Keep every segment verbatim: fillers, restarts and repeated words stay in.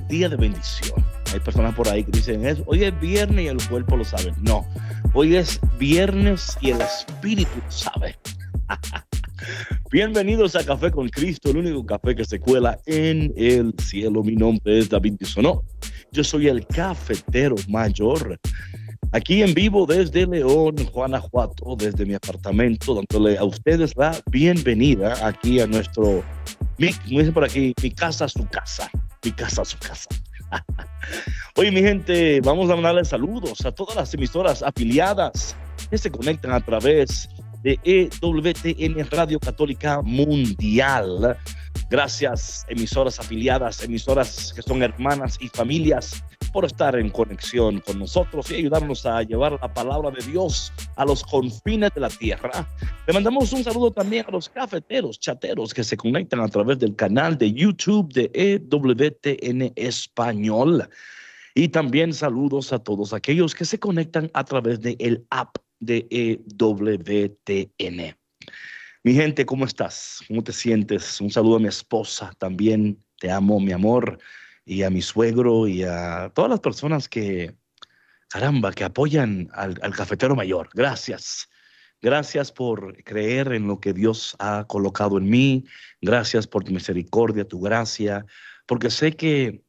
día de bendición. Hay personas por ahí que dicen, hoy es viernes y el cuerpo lo sabe. No, hoy es viernes y el espíritu lo sabe. Bienvenidos a Café con Cristo, el único café que se cuela en el cielo. Mi nombre es David Bisonó. Yo soy el cafetero mayor. Aquí en vivo desde León, Guanajuato, desde mi apartamento, dándole a ustedes la bienvenida aquí a nuestro, mi, como dicen por aquí, mi casa, su casa, mi casa, su casa. Oye, mi gente, vamos a mandarles saludos a todas las emisoras afiliadas que se conectan a través de E W T N Radio Católica Mundial. Gracias, emisoras afiliadas, emisoras que son hermanas y familias, por estar en conexión con nosotros y ayudarnos a llevar la palabra de Dios a los confines de la tierra. Le mandamos un saludo también a los cafeteros, chateros que se conectan a través del canal de YouTube de E W T N Español. Y también saludos a todos aquellos que se conectan a través del app de E W T N. Mi gente, ¿cómo estás? ¿Cómo te sientes? Un saludo a mi esposa también. Te amo, mi amor. Y a mi suegro y a todas las personas que, caramba, que apoyan al, al cafetero mayor. Gracias. Gracias por creer en lo que Dios ha colocado en mí. Gracias por tu misericordia, tu gracia. Porque sé que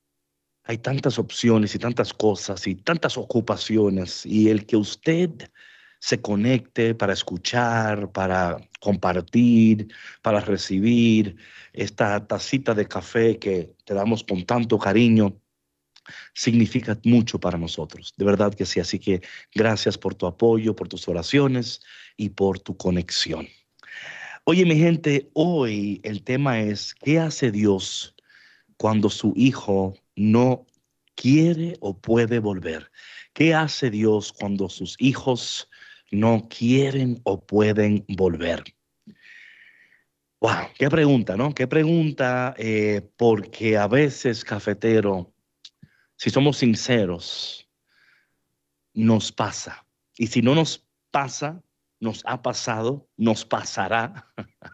hay tantas opciones y tantas cosas y tantas ocupaciones. Y el que usted se conecte para escuchar, para compartir, para recibir esta tacita de café que te damos con tanto cariño, significa mucho para nosotros. De verdad que sí. Así que gracias por tu apoyo, por tus oraciones y por tu conexión. Oye, mi gente, hoy el tema es: ¿qué hace Dios cuando su hijo no quiere o puede volver? ¿Qué hace Dios cuando sus hijos no quieren o pueden volver? Wow, qué pregunta, ¿no? Qué pregunta, eh, porque a veces, cafetero, si somos sinceros, nos pasa. Y si no nos pasa, nos ha pasado, nos pasará.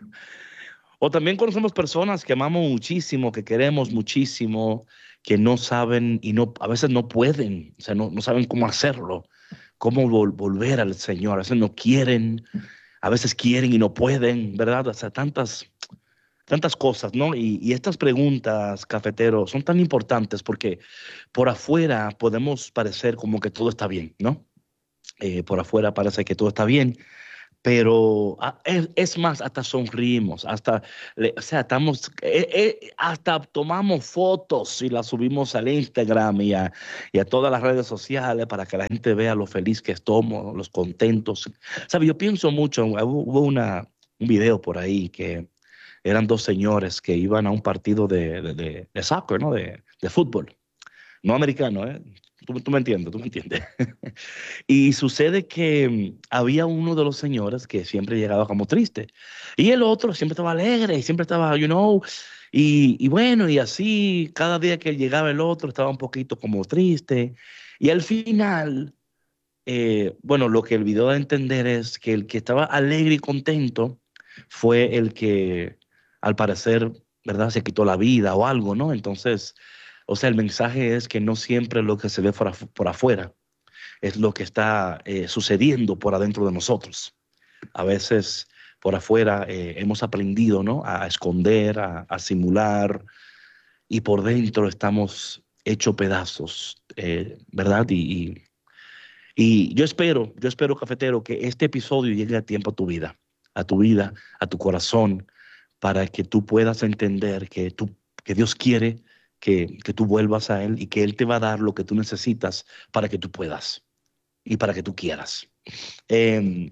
O también conocemos personas que amamos muchísimo, que queremos muchísimo, que no saben y no, a veces no pueden, o sea, no, no saben cómo hacerlo, cómo vol- volver al Señor. A veces no quieren, a veces quieren y no pueden, ¿verdad? O sea, tantas, tantas cosas, ¿no? Y, y estas preguntas, cafetero, son tan importantes porque por afuera podemos parecer como que todo está bien, ¿no? Eh, por afuera parece que todo está bien, pero ah, es, es más, hasta sonrimos, hasta, le- o sea, estamos, eh, eh, hasta tomamos fotos y las subimos al Instagram y a, y a todas las redes sociales para que la gente vea lo feliz que estamos, los contentos. ¿Sabe? Yo pienso mucho, hubo, hubo una, un video por ahí que eran dos señores que iban a un partido de, de, de, de soccer, ¿no? De, de fútbol, no americano, ¿eh? Tú, tú me entiendes, tú me entiendes. Y sucede que mm, había uno de los señores que siempre llegaba como triste y el otro siempre estaba alegre y siempre estaba, you know, y, y bueno, y así cada día que llegaba el otro estaba un poquito como triste. Y al final, eh, bueno, lo que el video da a entender es que el que estaba alegre y contento fue el que, al parecer, ¿verdad?, se quitó la vida o algo, ¿no? Entonces, o sea, el mensaje es que no siempre lo que se ve por, afu- por afuera es lo que está eh, sucediendo por adentro de nosotros. A veces por afuera eh, hemos aprendido, ¿no?, a esconder, a, a simular, y por dentro estamos hechos pedazos, eh, ¿verdad? Y, y, y yo espero, yo espero, cafetero, que este episodio llegue a tiempo a tu vida, a tu vida, a tu corazón, para que tú puedas entender que, tú, que Dios quiere que, que tú vuelvas a Él y que Él te va a dar lo que tú necesitas para que tú puedas y para que tú quieras. Eh,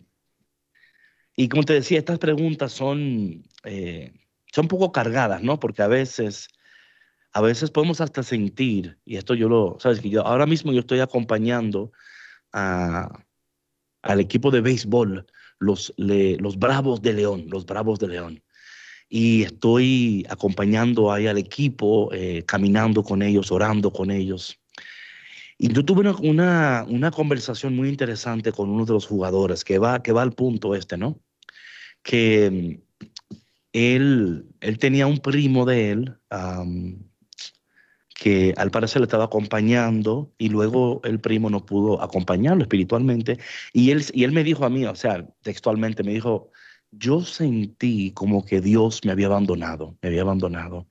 y como te decía, estas preguntas son, eh, son un poco cargadas, ¿no? Porque a veces, a veces podemos hasta sentir, y esto yo lo, sabes que yo ahora mismo yo estoy acompañando a, al equipo de béisbol, los, le- los Bravos de León, los Bravos de León. Y estoy acompañando ahí al equipo, eh, caminando con ellos, orando con ellos. Y yo tuve una, una, una conversación muy interesante con uno de los jugadores que va, que va al punto este, ¿no? Que mm, él, él tenía un primo de él, am, que al parecer le estaba acompañando y luego el primo no pudo acompañarlo espiritualmente. Y él, y él me dijo a mí, o sea, textualmente me dijo, yo sentí como que Dios me había abandonado, me había abandonado.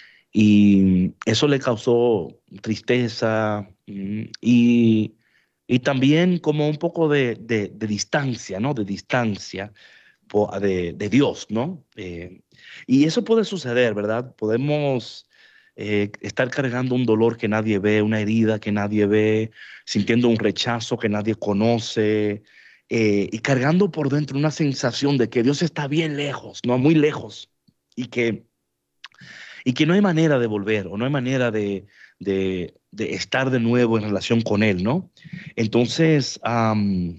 Y eso le causó tristeza mm, y, y también como un poco de, de- de distancia, ¿no? De distancia po- de, de Dios, ¿no? Eh, y eso puede suceder, ¿verdad? Podemos eh, estar cargando un dolor que nadie ve, una herida que nadie ve, sintiendo un rechazo que nadie conoce, eh, y cargando por dentro una sensación de que Dios está bien lejos, ¿no? Muy lejos. Y que y que no hay manera de volver o no hay manera de, de, de estar de nuevo en relación con Él, ¿no? Entonces, am,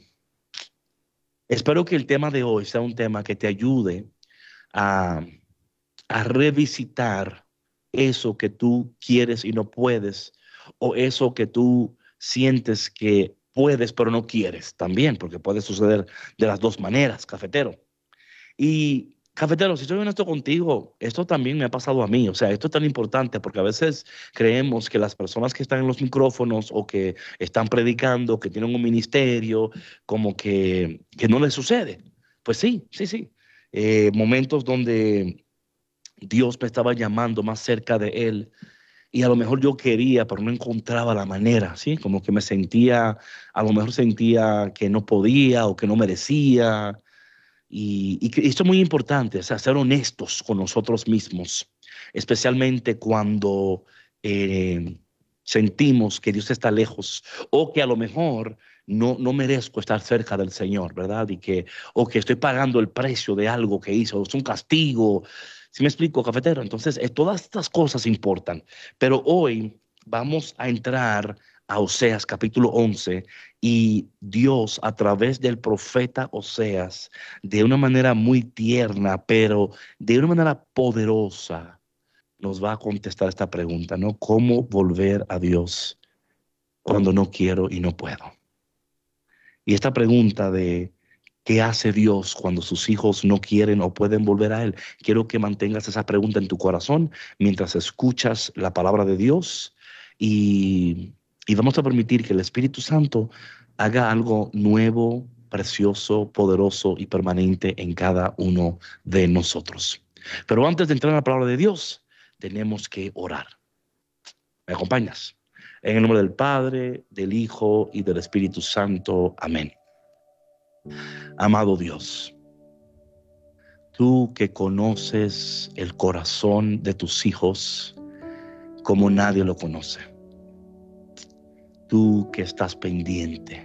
espero que el tema de hoy sea un tema que te ayude a, a revisitar eso que tú quieres y no puedes, o eso que tú sientes que puedes pero no quieres también, porque puede suceder de las dos maneras, cafetero. Y cafetero, si soy honesto contigo, esto también me ha pasado a mí. O sea, esto es tan importante porque a veces creemos que las personas que están en los micrófonos o que están predicando, que tienen un ministerio, como que, que no les sucede. Pues sí, sí, sí. Eh, momentos donde Dios me estaba llamando más cerca de Él y a lo mejor yo quería, pero no encontraba la manera, ¿sí? Como que me sentía, a lo mejor sentía que no podía o que no merecía. Y, y que esto es muy importante, o sea, ser honestos con nosotros mismos, especialmente cuando eh, sentimos que Dios está lejos o que a lo mejor no, no merezco estar cerca del Señor, ¿verdad? Y que, o que estoy pagando el precio de algo que hizo, es un castigo. ¿Sí me explico, cafetero? Entonces, eh, todas estas cosas importan, pero hoy vamos a entrar a Oseas capítulo once y Dios a través del profeta Oseas de una manera muy tierna, pero de una manera poderosa, nos va a contestar esta pregunta, ¿no? ¿Cómo volver a Dios cuando no quiero y no puedo? Y esta pregunta de ¿qué hace Dios cuando sus hijos no quieren o pueden volver a Él? Quiero que mantengas esa pregunta en tu corazón mientras escuchas la palabra de Dios y, y vamos a permitir que el Espíritu Santo haga algo nuevo, precioso, poderoso y permanente en cada uno de nosotros. Pero antes de entrar a la palabra de Dios, tenemos que orar. ¿Me acompañas? En el nombre del Padre, del Hijo y del Espíritu Santo. Amén. Amado Dios, tú que conoces el corazón de tus hijos como nadie lo conoce, tú que estás pendiente